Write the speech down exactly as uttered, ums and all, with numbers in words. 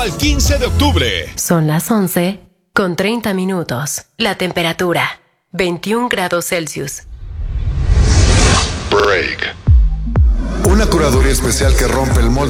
Al quince de octubre. Son las once con treinta minutos. La temperatura, veintiún grados Celsius. Break. Una curaduría especial que rompe el molde